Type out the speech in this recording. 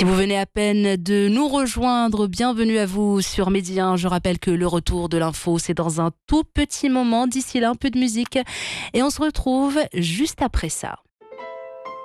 Si vous venez à peine de nous rejoindre, bienvenue à vous sur Midi 1. Je rappelle que le retour de l'info, c'est dans un tout petit moment. D'ici là, un peu de musique et on se retrouve juste après ça.